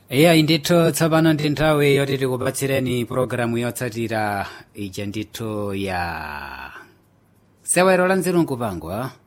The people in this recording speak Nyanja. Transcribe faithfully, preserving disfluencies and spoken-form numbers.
Iya indithu tsopano ndi nthawi yoti tikupatsireni pulogalamu yotsatira ija ndithu ya sewero la nzeru nkupangwa